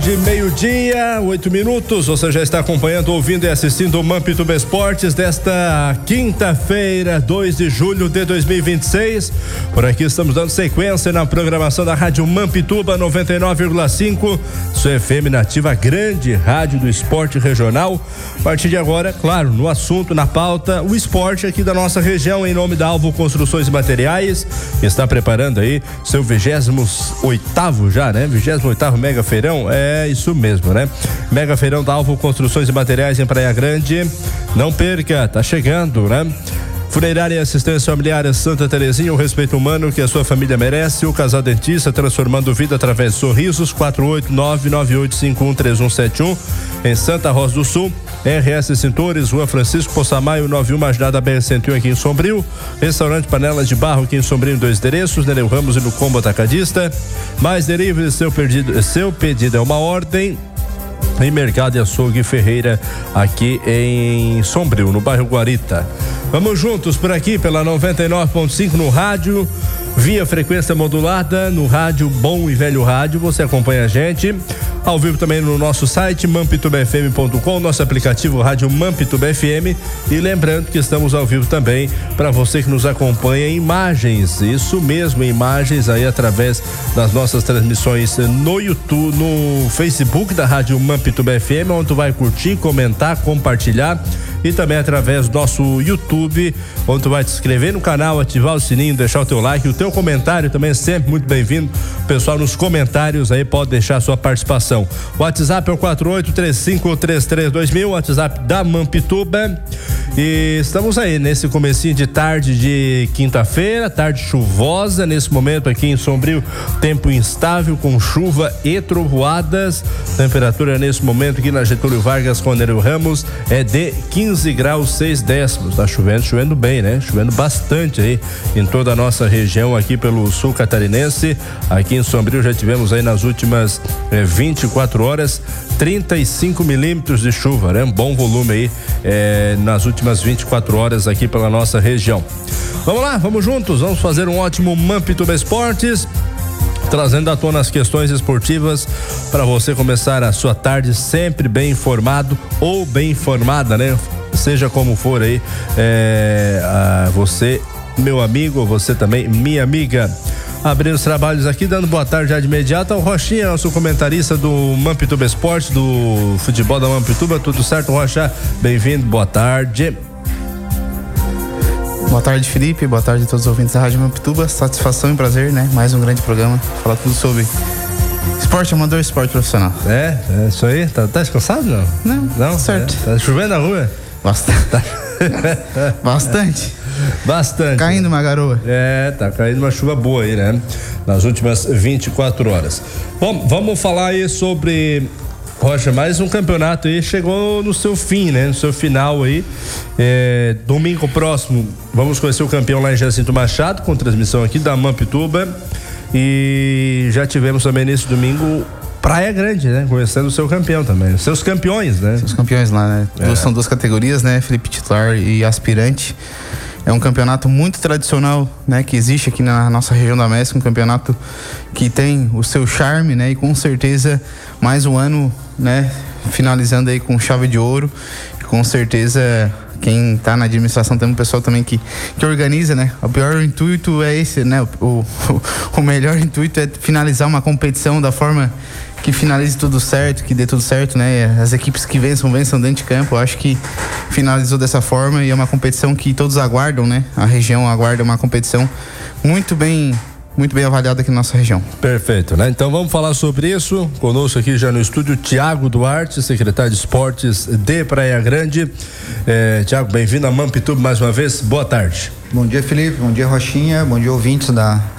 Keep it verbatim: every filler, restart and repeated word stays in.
De meio-dia, oito minutos, você já está acompanhando, ouvindo e assistindo o Mampituba Esportes desta quinta-feira, dois de julho de dois mil e vinte e seis. Por aqui estamos dando sequência na programação da Rádio Mampituba noventa e nove vírgula cinco, sua F M nativa, grande rádio do esporte regional. A partir de agora, claro, no assunto, na pauta, o esporte aqui da nossa região, em nome da Alvo Construções e Materiais, que está preparando aí seu vigésimo oitavo já, né? vigésimo oitavo Mega Feirão, é É isso mesmo, né? Mega Feirão da Alvo Construções e Materiais em Praia Grande. Não perca, tá chegando, né? Funerária e Assistência Familiar Santa Terezinha, o respeito humano que a sua família merece. O Casal Dentista, transformando vida através de sorrisos. quatro oito nove nove oito cinco um três um sete um em Santa Rosa do Sul. R S Cintores, Rua Francisco Poçamaio, nove um, Marginal da B R cento e um aqui em Sombrio. Restaurante Panelas de Barro aqui em Sombrio, em dois endereços, Nereu Ramos e no Combo Atacadista. Mais delivery, seu pedido, seu pedido é uma ordem. Em Mercado e Açougue Ferreira, aqui em Sombrio, no bairro Guarita. Vamos juntos por aqui pela noventa e nove ponto cinco no rádio, via frequência modulada, no rádio Bom e Velho Rádio. Você acompanha a gente ao vivo também no nosso site mampituba f m ponto com, nosso aplicativo Rádio Mampituba F M. E lembrando que estamos ao vivo também para você que nos acompanha em imagens, isso mesmo, imagens aí através das nossas transmissões no YouTube, no Facebook da Rádio Mampituba F M, onde tu vai curtir, comentar, compartilhar, e também através do nosso YouTube, onde tu vai te inscrever no canal, ativar o sininho, deixar o teu like, o teu comentário também é sempre muito bem-vindo. Pessoal, nos comentários aí pode deixar a sua participação. O WhatsApp é o quatro oito três cinco três três dois mil, WhatsApp da Mampituba. E estamos aí nesse comecinho de tarde de quinta-feira, tarde chuvosa nesse momento aqui em Sombrio, tempo instável com chuva e trovoadas. Temperatura nesse momento aqui na Getúlio Vargas com Nereu Ramos é de quinze graus seis décimos. Tá chovendo, chovendo bem, né? Chovendo bastante aí em toda a nossa região aqui pelo sul catarinense. Aqui em Sombrio já tivemos aí nas últimas eh, vinte e quatro horas trinta e cinco milímetros de chuva, né? Um bom volume aí eh, nas últimas vinte e quatro horas aqui pela nossa região. Vamos lá, vamos juntos, vamos fazer um ótimo Mampituba Esportes, trazendo à tona as questões esportivas para você começar a sua tarde sempre bem informado ou bem informada, né? Seja como for aí, é, a você, meu amigo, você também, minha amiga. Abrindo os trabalhos aqui, dando boa tarde já de imediato ao Rochinha, nosso comentarista do Mampituba Esporte, do futebol da Mampituba. Tudo certo, Rocha? Bem-vindo, boa tarde. Boa tarde, Felipe, boa tarde a todos os ouvintes da Rádio Mampituba. Satisfação e prazer, né? Mais um grande programa, falar tudo sobre esporte amador e esporte profissional. É, é isso aí. Tá, tá descansado, não? Não, não, certo. É, tá chovendo na rua? Bastante. Bastante. Bastante. Caindo uma garoa. É, tá caindo uma chuva boa aí, né? Nas últimas vinte e quatro horas. Bom, vamos falar aí sobre, Rocha, mais um campeonato aí chegou no seu fim, né? No seu final aí. É, domingo próximo vamos conhecer o campeão lá em Jacinto Machado, com transmissão aqui da Mampituba. E já tivemos também nesse domingo Praia Grande, né? Conhecendo o seu campeão também. Seus campeões, né? Seus campeões lá, né? É. São duas categorias, né? Felipe titular e aspirante. É um campeonato muito tradicional, né? Que existe aqui na nossa região da Mesca, um campeonato que tem o seu charme, né? E com certeza mais um ano, né? Finalizando aí com chave de ouro. E com certeza quem tá na administração tem um pessoal também que, que organiza, né? O pior intuito é esse, né? O, o, o melhor intuito é finalizar uma competição da forma que finalize tudo certo, que dê tudo certo, né? As equipes que vençam, vençam dentro de campo. Eu acho que finalizou dessa forma e é uma competição que todos aguardam, né? A região aguarda uma competição muito bem, muito bem avaliada aqui na nossa região. Perfeito, né? Então vamos falar sobre isso. Conosco aqui já no estúdio, Tiago Duarte, secretário de Esportes de Praia Grande. É, Tiago, bem-vindo a Mampituba mais uma vez. Boa tarde. Bom dia, Felipe. Bom dia, Rochinha. Bom dia, ouvintes da